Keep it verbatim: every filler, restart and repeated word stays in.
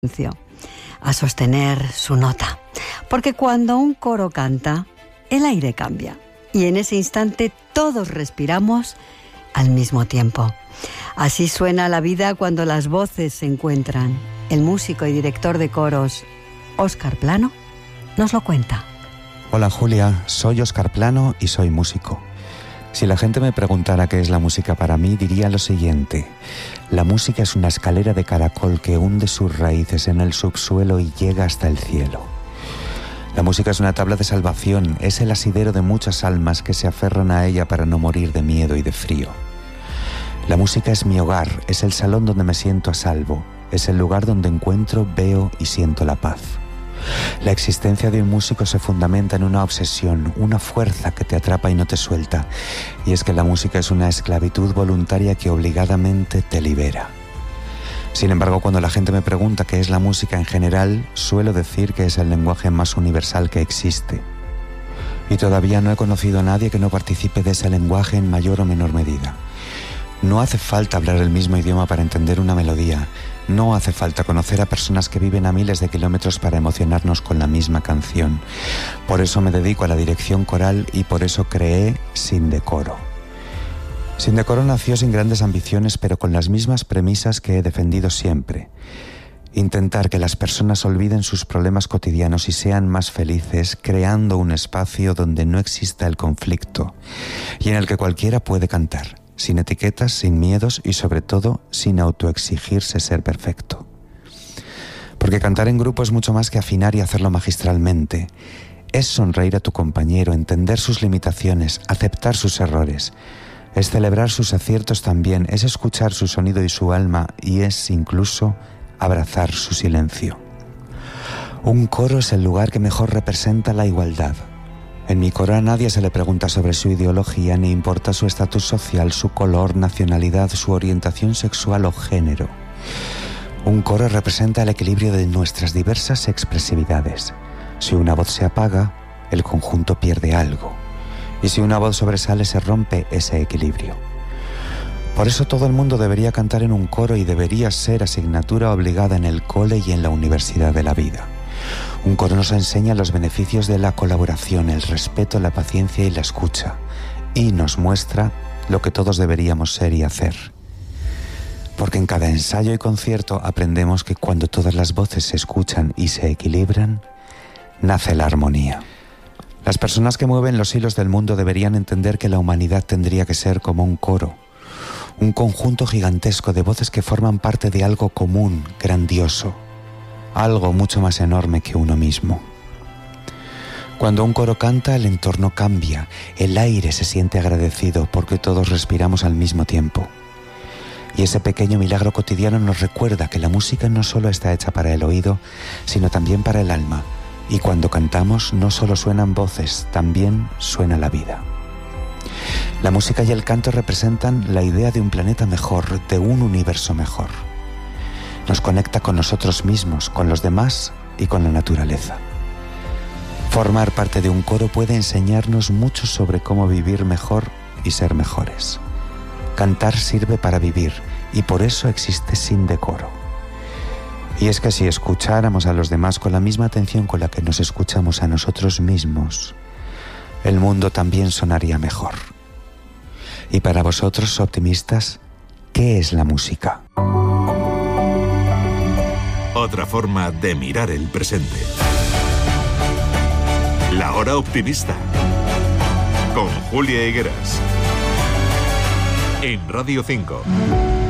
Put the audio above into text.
a sostener su nota. Porque cuando un coro canta, el aire cambia. Y en ese instante todos respiramos al mismo tiempo. Así suena la vida cuando las voces se encuentran. El músico y director de coros, Óscar Plano, nos lo cuenta. Hola Julia, soy Óscar Plano y soy músico. Si la gente me preguntara qué es la música para mí, diría lo siguiente. La música es una escalera de caracol que hunde sus raíces en el subsuelo y llega hasta el cielo. La música es una tabla de salvación, es el asidero de muchas almas que se aferran a ella para no morir de miedo y de frío. La música es mi hogar, es el salón donde me siento a salvo, es el lugar donde encuentro, veo y siento la paz. La existencia de un músico se fundamenta en una obsesión, una fuerza que te atrapa y no te suelta, y es que la música es una esclavitud voluntaria que obligadamente te libera. Sin embargo, cuando la gente me pregunta qué es la música en general, suelo decir que es el lenguaje más universal que existe. Y todavía no he conocido a nadie que no participe de ese lenguaje en mayor o menor medida. No hace falta hablar el mismo idioma para entender una melodía. No hace falta conocer a personas que viven a miles de kilómetros para emocionarnos con la misma canción. Por eso me dedico a la dirección coral y por eso creé Sin Decoro. Sin Decoro nació sin grandes ambiciones, pero con las mismas premisas que he defendido siempre. Intentar que las personas olviden sus problemas cotidianos y sean más felices, creando un espacio donde no exista el conflicto y en el que cualquiera puede cantar. Sin etiquetas, sin miedos y sobre todo sin autoexigirse ser perfecto. Porque cantar en grupo es mucho más que afinar y hacerlo magistralmente. Es sonreír a tu compañero, entender sus limitaciones, aceptar sus errores. Es celebrar sus aciertos también, es escuchar su sonido y su alma y es incluso abrazar su silencio. Un coro es el lugar que mejor representa la igualdad. En mi coro a nadie se le pregunta sobre su ideología, ni importa su estatus social, su color, nacionalidad, su orientación sexual o género. Un coro representa el equilibrio de nuestras diversas expresividades. Si una voz se apaga, el conjunto pierde algo. Y si una voz sobresale, se rompe ese equilibrio. Por eso todo el mundo debería cantar en un coro y debería ser asignatura obligada en el cole y en la universidad de la vida. Un coro nos enseña los beneficios de la colaboración, el respeto, la paciencia y la escucha, y nos muestra lo que todos deberíamos ser y hacer. Porque en cada ensayo y concierto aprendemos que cuando todas las voces se escuchan y se equilibran, nace la armonía. Las personas que mueven los hilos del mundo deberían entender que la humanidad tendría que ser como un coro, un conjunto gigantesco de voces que forman parte de algo común, grandioso. Algo mucho más enorme que uno mismo. Cuando un coro canta, el entorno cambia, el aire se siente agradecido porque todos respiramos al mismo tiempo. Y ese pequeño milagro cotidiano nos recuerda que la música no solo está hecha para el oído, sino también para el alma. Y cuando cantamos no solo suenan voces, también suena la vida. La música y el canto representan la idea de un planeta mejor, de un universo mejor. Nos conecta con nosotros mismos, con los demás y con la naturaleza. Formar parte de un coro puede enseñarnos mucho sobre cómo vivir mejor y ser mejores. Cantar sirve para vivir y por eso existe Sin Decoro. Y es que si escucháramos a los demás con la misma atención con la que nos escuchamos a nosotros mismos, el mundo también sonaría mejor. Y para vosotros, optimistas, ¿qué es la música? Otra forma de mirar el presente. La Hora Optimista. Con Julia Higueras. En Radio cinco.